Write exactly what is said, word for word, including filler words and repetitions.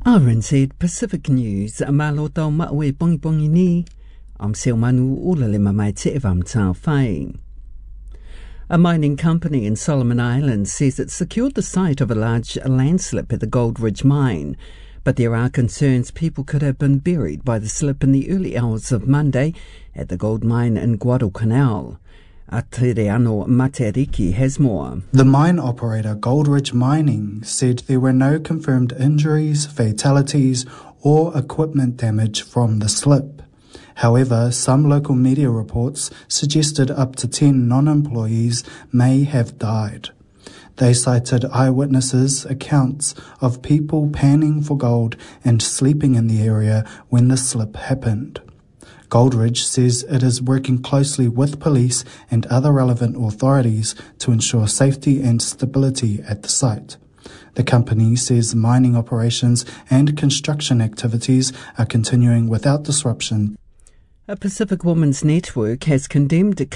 R N Z Pacific News, malo tau maue pongi pongi ni, am seo manu ula le mamai te evam tau whai. A mining company in Solomon Islands says it secured the site of a large landslip at the Gold Ridge mine, but there are concerns people could have been buried by the slip in the early hours of Monday at the gold mine in Guadalcanal. Atereano Matariki has more. The mine operator Gold Ridge Mining said there were no confirmed injuries, fatalities or equipment damage from the slip. However, some local media reports suggested up to ten non-employees may have died. They cited eyewitnesses' accounts of people panning for gold and sleeping in the area when the slip happened. Goldridge says it is working closely with police and other relevant authorities to ensure safety and stability at the site. The company says mining operations and construction activities are continuing without disruption. A Pacific Women's Network has condemned